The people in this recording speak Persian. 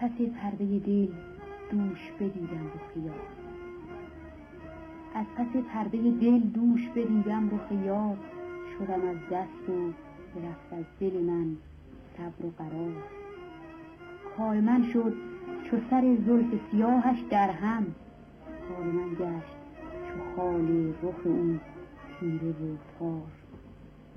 پس پرده دل دوش بدیدم رخ یار. از پس پرده دل دوش بدیدم رخ یار. شدم از دست و برفت از دل من صبر و قرار. حال من شد چو سر زلف سیاهش در هم. حال من گشت چو خال رخ او تیره و تار.